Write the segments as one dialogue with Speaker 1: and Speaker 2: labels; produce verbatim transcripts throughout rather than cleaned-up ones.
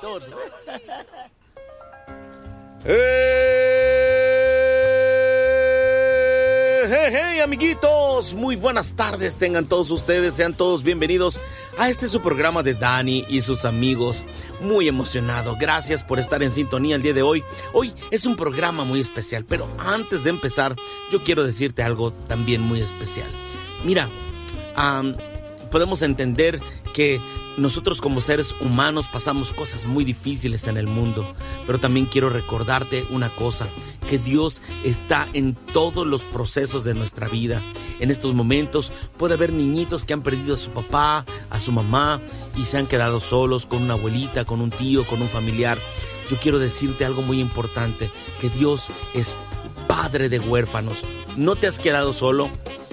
Speaker 1: entonces. Hey, hey, amiguitos, muy buenas tardes tengan todos ustedes, sean todos bienvenidos a este su programa de Dani y sus amigos. Muy emocionado, gracias por estar en sintonía el día de hoy. Hoy es un programa muy especial, pero antes de empezar, yo quiero decirte algo también muy especial. Mira, um, podemos entender que nosotros como seres humanos pasamos cosas muy difíciles en el mundo, pero también quiero recordarte una cosa, que Dios está en todos los procesos de nuestra vida. En estos momentos puede haber niñitos que han perdido a su papá, a su mamá y se han quedado solos con una abuelita, con un tío, con un familiar. Yo quiero decirte algo muy importante, que Dios es padre de huérfanos. ¿No te has quedado solo?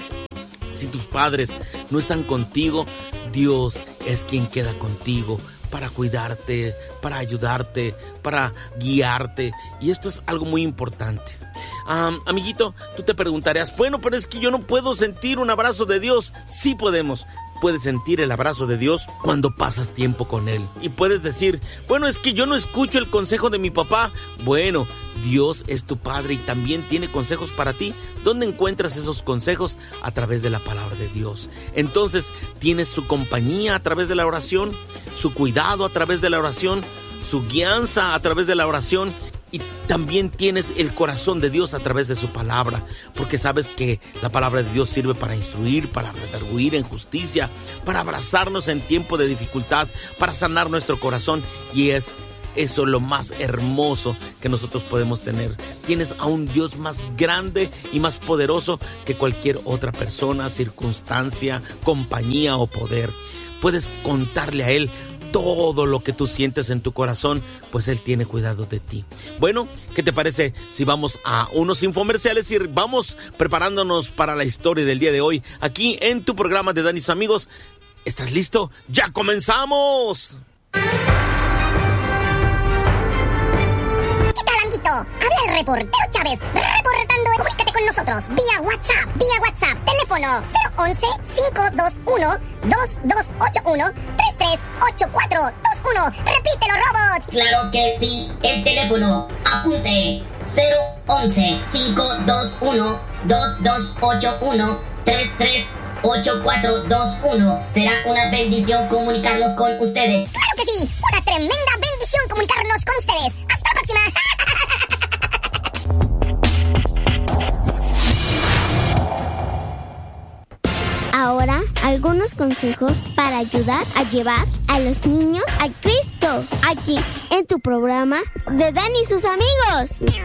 Speaker 1: Si tus padres no están contigo, Dios es quien queda contigo para cuidarte, para ayudarte, para guiarte. Y esto es algo muy importante. Um, amiguito, tú te preguntarías, bueno, pero es que yo no puedo sentir un abrazo de Dios. Sí podemos. Puedes sentir el abrazo de Dios cuando pasas tiempo con Él. Y puedes decir, bueno, es que yo no escucho el consejo de mi papá. Bueno, Dios es tu Padre y también tiene consejos para ti. ¿Dónde encuentras esos consejos? A través de la palabra de Dios. Entonces, tienes su compañía a través de la oración, su cuidado a través de la oración, su guianza a través de la oración. Y también tienes el corazón de Dios a través de su palabra, porque sabes que la palabra de Dios sirve para instruir, para redarguir en justicia, para abrazarnos en tiempo de dificultad, para sanar nuestro corazón. Y es eso lo más hermoso que nosotros podemos tener. Tienes a un Dios más grande y más poderoso que cualquier otra persona, circunstancia, compañía o poder. Puedes contarle a Él todo lo que tú sientes en tu corazón, pues Él tiene cuidado de ti. Bueno, ¿qué te parece si vamos a unos infomerciales y vamos preparándonos para la historia del día de hoy aquí en tu programa de Dani y sus amigos? ¿Estás listo? ¡Ya comenzamos!
Speaker 2: Habla el reportero Chávez, reportando. Comunícate con nosotros vía WhatsApp, vía WhatsApp, teléfono cero once, cinco dos uno, dos dos ocho uno, tres tres ocho cuatro dos uno. Repítelo, robot.
Speaker 3: Claro que sí, el teléfono, apunte, cero once, cinco dos uno, dos dos ocho uno, tres tres ocho cuatro dos uno. Será una bendición comunicarnos con ustedes.
Speaker 2: Claro que sí, una tremenda bendición comunicarnos con ustedes. Hasta la próxima.
Speaker 4: Ahora, algunos consejos para ayudar a llevar a los niños a Cristo. Aquí, en tu programa de Dani y sus amigos.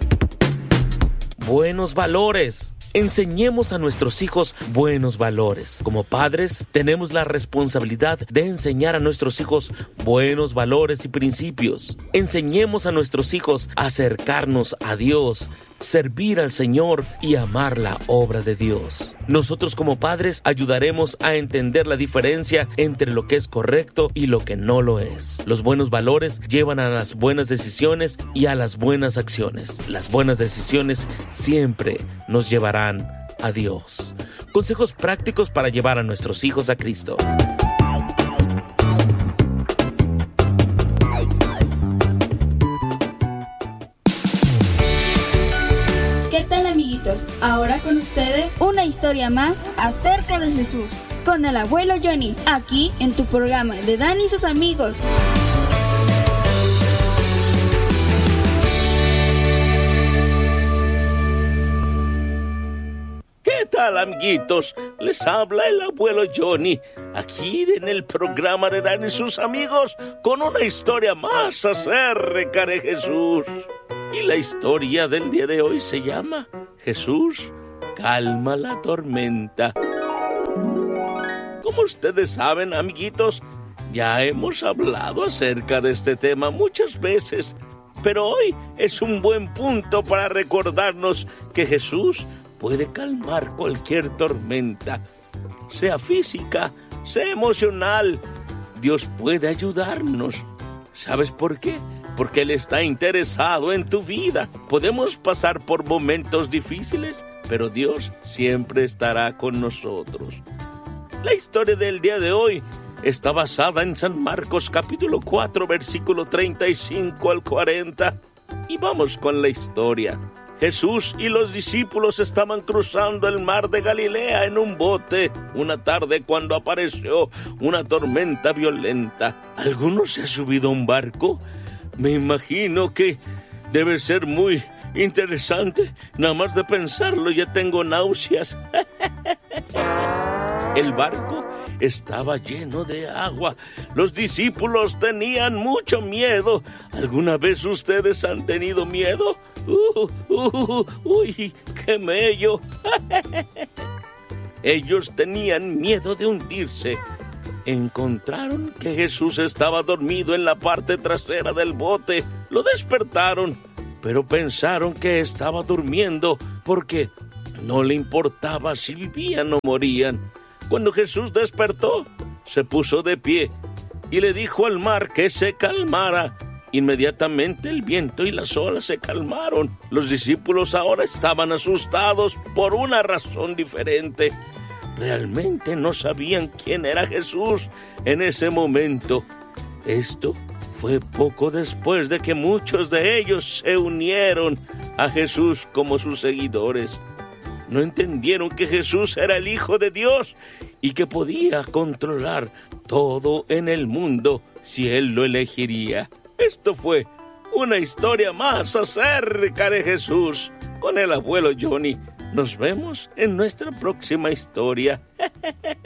Speaker 1: Buenos valores. Enseñemos a nuestros hijos buenos valores. Como padres, tenemos la responsabilidad de enseñar a nuestros hijos buenos valores y principios. Enseñemos a nuestros hijos a acercarnos a Dios, servir al Señor y amar la obra de Dios. Nosotros como padres ayudaremos a entender la diferencia entre lo que es correcto y lo que no lo es. Los buenos valores llevan a las buenas decisiones y a las buenas acciones. Las buenas decisiones siempre nos llevarán a Dios. Consejos prácticos para llevar a nuestros hijos a Cristo.
Speaker 5: ¿Qué tal, amiguitos? Ahora con ustedes una historia más acerca de Jesús con el abuelo Johnny, aquí en tu programa de Dani y sus amigos.
Speaker 1: ¿Qué tal, amiguitos? Les habla el abuelo Johnny, aquí en el programa de Dani y sus amigos, con una historia más acerca de Jesús. Y la historia del día de hoy se llama Jesús calma la tormenta. Como ustedes saben, amiguitos, ya hemos hablado acerca de este tema muchas veces, pero hoy es un buen punto para recordarnos que Jesús puede calmar cualquier tormenta, sea física, sea emocional. Dios puede ayudarnos. ¿Sabes por qué? Porque Él está interesado en tu vida. Podemos pasar por momentos difíciles, pero Dios siempre estará con nosotros. La historia del día de hoy
Speaker 6: está basada en San Marcos capítulo cuatro, versículo treinta y cinco al cuarenta. Y vamos con la historia. Jesús y los discípulos estaban cruzando el mar de Galilea en un bote una tarde cuando apareció una tormenta violenta. ¿Alguno se ha subido a un barco? Me imagino que debe ser muy interesante. Nada más de pensarlo ya tengo náuseas. El barco estaba lleno de agua. Los discípulos tenían mucho miedo. ¿Alguna vez ustedes han tenido miedo? Uh, uh, ¡Uy, qué mello! Ellos tenían miedo de hundirse. Encontraron que Jesús estaba dormido en la parte trasera del bote. Lo despertaron, pero pensaron que estaba durmiendo porque no le importaba si vivían o morían. Cuando Jesús despertó, se puso de pie y le dijo al mar que se calmara. Inmediatamente el viento y las olas se calmaron. Los discípulos ahora estaban asustados por una razón diferente. Realmente no sabían quién era Jesús en ese momento. Esto fue poco después de que muchos de ellos se unieron a Jesús como sus seguidores. No entendieron que Jesús era el Hijo de Dios y que podía controlar todo en el mundo si Él lo elegiría. Esto fue una historia más acerca de Jesús con el abuelo Johnny. Nos vemos en nuestra próxima historia.